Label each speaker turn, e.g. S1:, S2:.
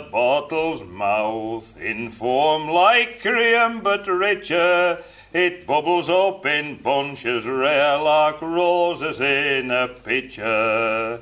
S1: bottle's mouth, in foam like cream but richer. It bubbles up in bunches rare like roses in a pitcher.